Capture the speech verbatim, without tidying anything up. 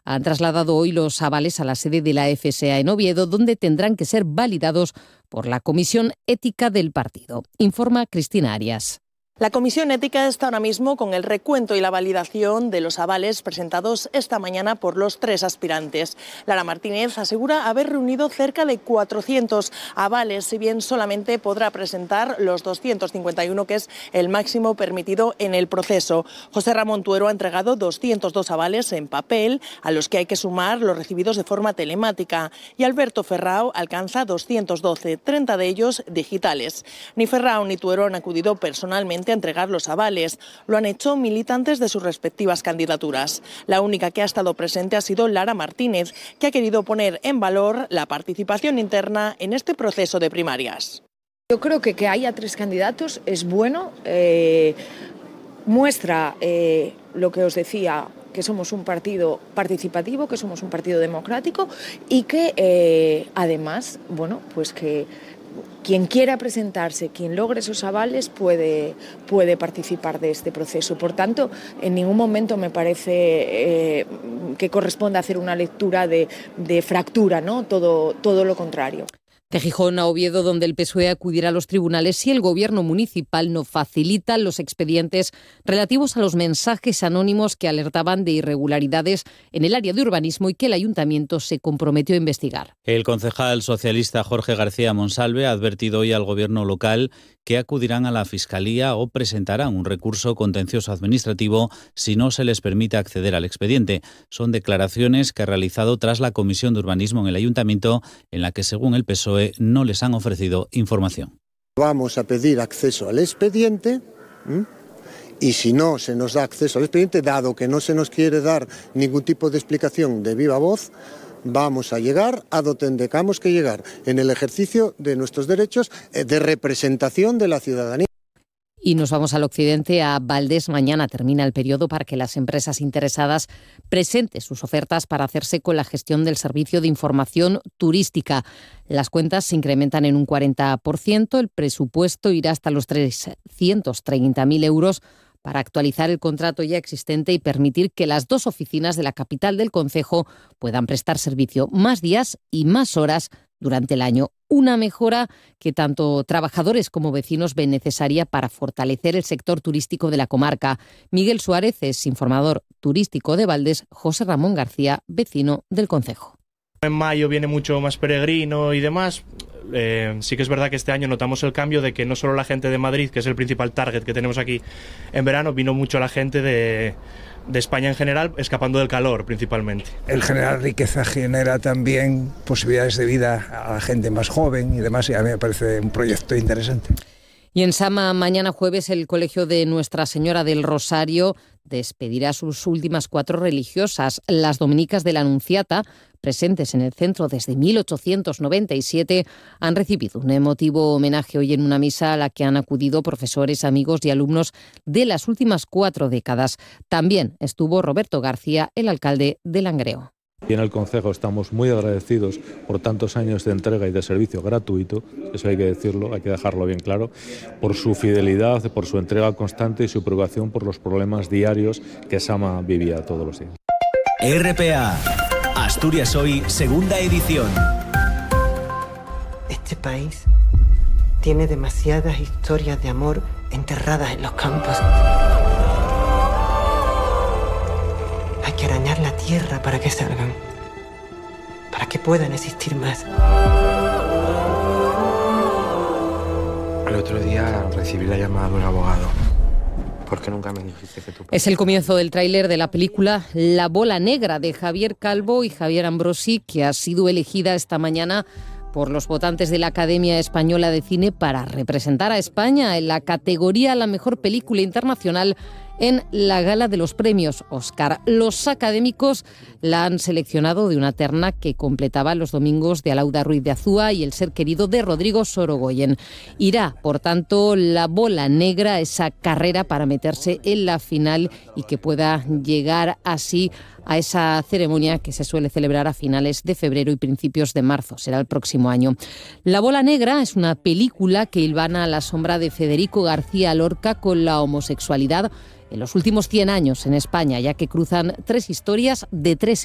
han trasladado hoy los avales a la sede de la F S A en Oviedo, donde tendrán que ser validados por la Comisión Ética del partido. Informa Cristina Arias. La Comisión Ética está ahora mismo con el recuento y la validación de los avales presentados esta mañana por los tres aspirantes. Lara Martínez asegura haber reunido cerca de cuatrocientos avales, si bien solamente podrá presentar los doscientos cincuenta y uno, que es el máximo permitido en el proceso. José Ramón Tuero ha entregado doscientos dos avales en papel, a los que hay que sumar los recibidos de forma telemática. Y Alberto Ferrao alcanza doscientos doce, treinta de ellos digitales. Ni Ferrao ni Tuero han acudido personalmente a entregar los avales. Lo han hecho militantes de sus respectivas candidaturas. La única que ha estado presente ha sido Lara Martínez, que ha querido poner en valor la participación interna en este proceso de primarias. Yo creo que que haya tres candidatos es bueno, eh, muestra eh, lo que os decía, que somos un partido participativo, que somos un partido democrático y que eh, además, bueno, pues que quien quiera presentarse, quien logre esos avales puede, puede participar de este proceso. Por tanto, en ningún momento me parece eh, que corresponda hacer una lectura de, de fractura, ¿no? Todo, todo lo contrario. De Gijón a Oviedo, donde el P S O E acudirá a los tribunales si el gobierno municipal no facilita los expedientes relativos a los mensajes anónimos que alertaban de irregularidades en el área de urbanismo y que el ayuntamiento se comprometió a investigar. El concejal socialista Jorge García Monsalve ha advertido hoy al gobierno local que acudirán a la Fiscalía o presentarán un recurso contencioso administrativo si no se les permite acceder al expediente. Son declaraciones que ha realizado tras la Comisión de Urbanismo en el Ayuntamiento, en la que, según el P S O E, no les han ofrecido información. Vamos a pedir acceso al expediente ¿m? y si no se nos da acceso al expediente, dado que no se nos quiere dar ningún tipo de explicación de viva voz, vamos a llegar a donde tengamos que llegar en el ejercicio de nuestros derechos de representación de la ciudadanía. Y nos vamos al occidente, a Valdés. Mañana termina el periodo para que las empresas interesadas presenten sus ofertas para hacerse con la gestión del servicio de información turística. Las cuentas se incrementan en un cuarenta por ciento, el presupuesto irá hasta los trescientos treinta mil euros para actualizar el contrato ya existente y permitir que las dos oficinas de la capital del concejo puedan prestar servicio más días y más horas durante el año. Una mejora que tanto trabajadores como vecinos ven necesaria para fortalecer el sector turístico de la comarca. Miguel Suárez es informador turístico de Valdés, José Ramón García, vecino del concejo. En mayo viene mucho más peregrino y demás. Eh, sí que es verdad que este año notamos el cambio de que no solo la gente de Madrid, que es el principal target que tenemos aquí en verano, vino mucho la gente de, de España en general, escapando del calor principalmente. El generar riqueza genera también posibilidades de vida a la gente más joven y demás, y a mí me parece un proyecto interesante. Y en Sama, mañana jueves, el Colegio de Nuestra Señora del Rosario despedirá a sus últimas cuatro religiosas. Las dominicas de la Anunciata, presentes en el centro desde mil ochocientos noventa y siete, han recibido un emotivo homenaje hoy en una misa a la que han acudido profesores, amigos y alumnos de las últimas cuatro décadas. También estuvo Roberto García, el alcalde de Langreo. Y en el concejo estamos muy agradecidos por tantos años de entrega y de servicio gratuito, eso hay que decirlo, hay que dejarlo bien claro, por su fidelidad, por su entrega constante y su preocupación por los problemas diarios que Sama vivía todos los días. R P A, Asturias Hoy, segunda edición. Este país tiene demasiadas historias de amor enterradas en los campos. Hay que arañar la tierra para que salgan, para que puedan existir más. El otro día recibí la llamada de un abogado. ¿Por qué nunca me dijiste que tú... Es el comienzo del tráiler de la película La Bola Negra, de Javier Calvo y Javier Ambrosi, que ha sido elegida esta mañana por los votantes de la Academia Española de Cine para representar a España en la categoría a la mejor película internacional en la gala de los premios Oscar. Los académicos la han seleccionado de una terna que completaba Los domingos de Alauda Ruiz de Azúa y El ser querido de Rodrigo Sorogoyen. Irá, por tanto, La Bola Negra, esa carrera para meterse en la final y que pueda llegar así a esa ceremonia que se suele celebrar a finales de febrero y principios de marzo. Será el próximo año. La Bola Negra es una película que hilvana a la sombra de Federico García Lorca con la homosexualidad en los últimos cien años en España, ya que cruzan tres historias de tres